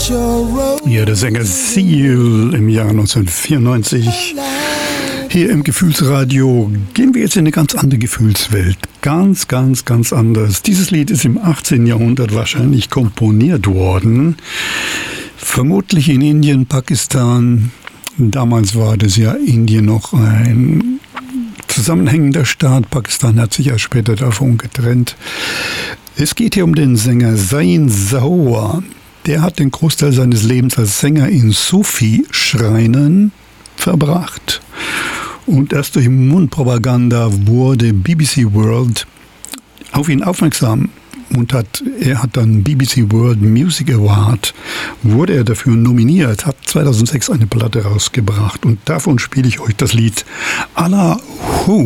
Ja, der Sänger Seal im Jahr 1994. Hier im Gefühlsradio gehen wir jetzt in eine ganz andere Gefühlswelt. Ganz, ganz, ganz anders. Dieses Lied ist im 18. Jahrhundert wahrscheinlich komponiert worden. Vermutlich in Indien, Pakistan. Damals war das ja Indien noch ein zusammenhängender Staat. Pakistan hat sich ja später davon getrennt. Es geht hier um den Sänger Zain Zahoua. Der hat den Großteil seines Lebens als Sänger in Sufi-Schreinen verbracht. Und erst durch Mundpropaganda wurde BBC World auf ihn aufmerksam. Und er hat dann BBC World Music Award, wurde er dafür nominiert, hat 2006 eine Platte rausgebracht. Und davon spiele ich euch das Lied Allah Hu.